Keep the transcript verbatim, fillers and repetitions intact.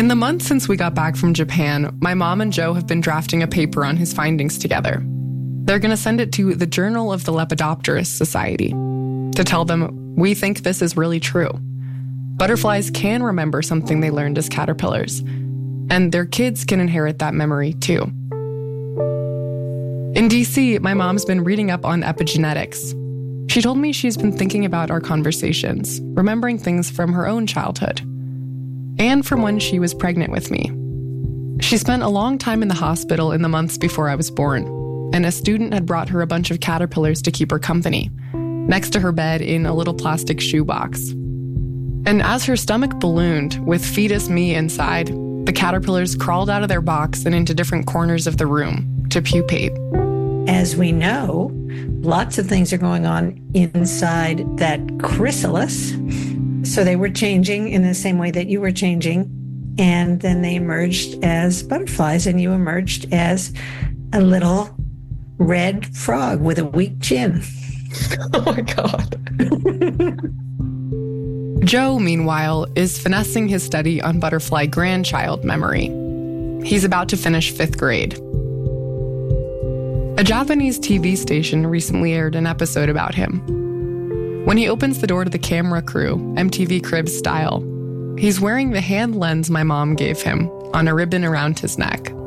In the months since we got back from Japan, my mom and Joe have been drafting a paper on his findings together. They're going to send it to the Journal of the Lepidopterist Society to tell them, we think this is really true. Butterflies can remember something they learned as caterpillars, and their kids can inherit that memory too. In D C, my mom's been reading up on epigenetics. She told me she's been thinking about our conversations, remembering things from her own childhood, and from when she was pregnant with me. She spent a long time in the hospital in the months before I was born, and a student had brought her a bunch of caterpillars to keep her company, next to her bed in a little plastic shoebox. And as her stomach ballooned, with fetus me inside, the caterpillars crawled out of their box and into different corners of the room to pupate. As we know, lots of things are going on inside that chrysalis. So they were changing in the same way that you were changing. And then they emerged as butterflies, and you emerged as a little red frog with a weak chin. Oh my God. Joe, meanwhile, is finessing his study on butterfly grandchild memory. He's about to finish fifth grade. A Japanese T V station recently aired an episode about him. When he opens the door to the camera crew, M T V Cribs style, he's wearing the hand lens my mom gave him on a ribbon around his neck.